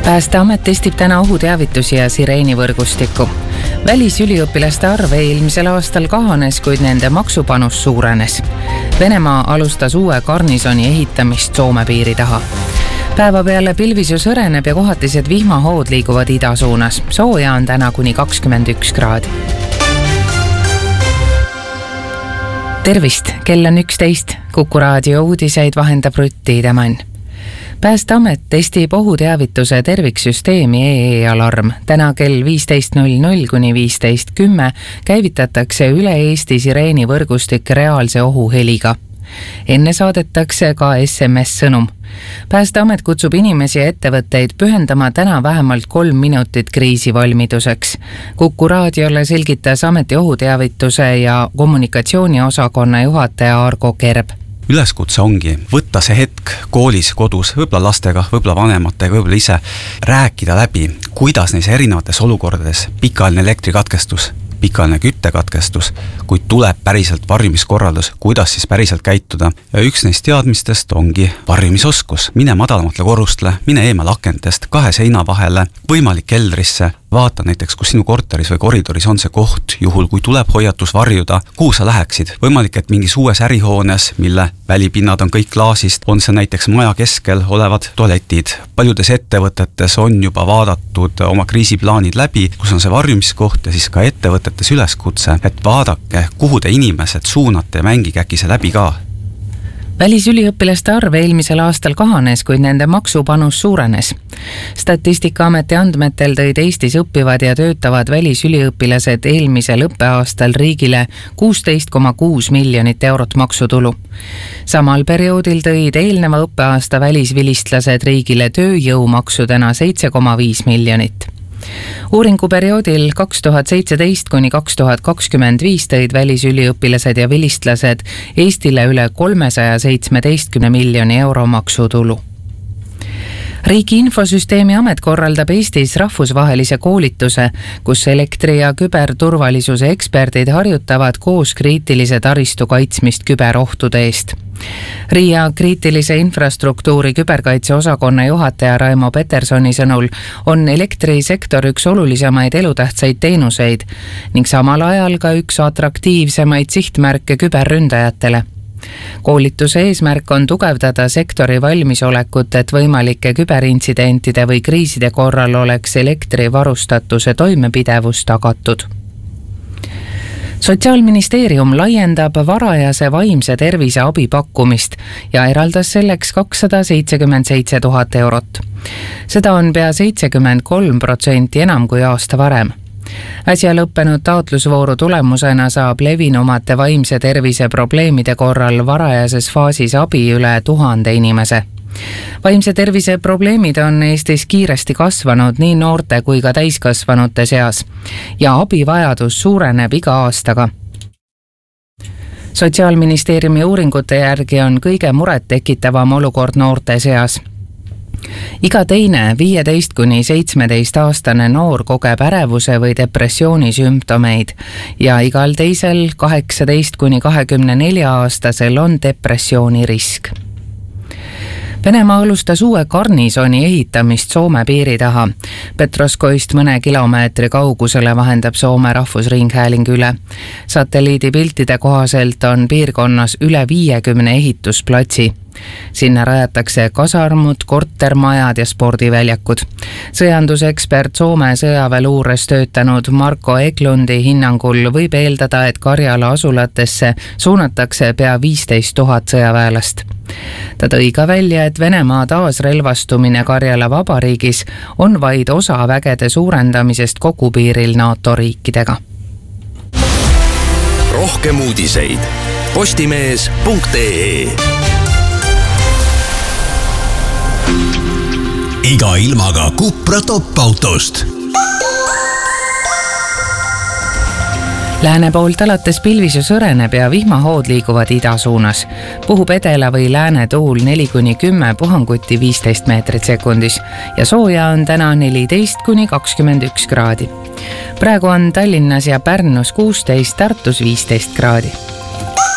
Päästeamet testib täna ohuteavitusi ja sireenivõrgustikku. Välisüliõpilaste arv eelmisel aastal kahanes, kuid nende maksupanus suurenes. Venemaa alustas uue garnisoni ehitamist Soome piiri taha. Päeva peale pilvisus õreneb ja kohatised vihmahood liiguvad ida suunas. Sooja on täna kuni 21 kraadi. Tervist, kell on 11. Kuku raadio uudiseid vahendab Rutt Tiidemann. Päästeamet testib ohuteavituse terviksüsteemi EE-alarm. Täna kell 15.00 kuni 15.10 käivitatakse üle Eesti sireenivõrgustik reaalse ohuheliga. Enne saadetakse ka SMS-sõnum. Päästeamet kutsub inimesi ja ettevõtteid pühendama täna vähemalt 3 minutit kriisivalmiduseks. Kuku raadiole selgitas ameti ohuteavituse ja kommunikatsiooniosakonna juhataja Argo Kerb. Üleskutse ongi võtta see hetk koolis, kodus, võib-olla lastega, võib-olla vanematega, võib-olla ise, rääkida läbi, kuidas neis erinevates olukordades pikaajaline elektrikatkestus, pikaajaline küttekatkestus, kui tuleb päriselt varjumiskorraldus, kuidas siis päriselt käituda. Ja üks neist teadmistest ongi varjumisoskus. Mine madalamatele korrustele, mine eemal akentest, 2 seina vahele, võimalik keldrisse, vaata näiteks, kus sinu korteris või koridoris on see koht, juhul kui tuleb hoiatus varjuda, kuhu sa läheksid. Võimalik, et mingis uues ärihoones, mille välipinnad on kõik klaasist, on see näiteks maja keskel olevad tualetid. Paljudes ettevõtetes on juba vaadatud oma kriisiplaanid läbi, kus on see varjumiskoht ja siis ka ettevõtetes üleskutse, et vaadake, kuhu te inimesed suunate ja mängige äkki see läbi ka. Välisüliõpilaste arv eelmisel aastal kahanes, kuid nende maksupanus suurenes. Statistikaameti andmetel tõid Eestis õppivad ja töötavad välisüliõpilased eelmisel õppeaastal riigile 16,6 miljonit eurot maksutulu. Samal perioodil tõid eelneva õppeaasta välisvilistlased riigile tööjõumaksudena 7,5 miljonit. Uuringuperioodil 2017 kuni 2025 tõid välisüliõpilased ja vilistlased Eestile üle 317 miljoni euro maksutulu. Riigi infosüsteemi amet korraldab Eestis rahvusvahelise koolituse, kus elektri- ja küberturvalisuse eksperdid harjutavad koos kriitilise taristu kaitsmist küberohtude eest. Riia kriitilise infrastruktuuri küberkaitse osakonna juhataja Raimo Petersoni sõnul on elektrisektor üks olulisemaid elutähtsaid teenuseid ning samal ajal ka üks atraktiivsemaid sihtmärke küberründajatele. Koolituse eesmärk on tugevdada sektori valmisolekut, et võimalike küberintsidentide või kriiside korral oleks elektrivarustatuse toimepidevus tagatud. Sotsiaalministeerium laiendab varajase vaimse tervise abi pakkumist ja eraldas selleks 277 000 eurot. Seda on pea 73% enam kui aasta varem. Äsja lõppenud taotlusvooru tulemusena saab levinumate vaimse tervise probleemide korral varajases faasis abi üle 1000 inimese. Vaimse tervise probleemid on Eestis kiiresti kasvanud nii noorte kui ka täiskasvanute seas ja abivajadus suureneb iga aastaga. Sotsiaalministeeriumi uuringute järgi on kõige muret tekitavam olukord noorte seas. Iga teine 15 kuni 17 aastane noor kogeb ärevuse või depressiooni sümptomeid ja igal teisel 18 kuni 24 aastasel on depressiooni risk. Venemaa alustas uue garnisoni ehitamist Soome piiri taha. Petroskoist mõne kilomeetri kaugusele vahendab Soome rahvusringhääling üle. Satelliidipiltide kohaselt on piirkonnas üle 50 ehitusplatsi. Sinna rajatakse kasarmud, kortermajad ja spordiväljakud. Sõjandusekspert Soome sõjaväeluures töötanud Marko Eklund'i hinnangul võib eeldada, et Karjala asulatesse suunatakse pea 15 000 sõjaväelast. Ta tõi ka välja, et Venemaa taasrelvastumine Karjala vabariigis on vaid osa vägede suurendamisest kogu piiril NATO riikidega. Rohkem uudiseid postimees.ee. Iga ilmaga Cupra top-autost. Lääne poolt alates pilvisus õreneb ja vihmahood liiguvad ida suunas. Puhub edela või lääne tuul 4-10 puhanguti 15 meetrit sekundis ja sooja on täna 14-21 kraadi. Praegu on Tallinnas ja Pärnus 16, Tartus 15 kraadi.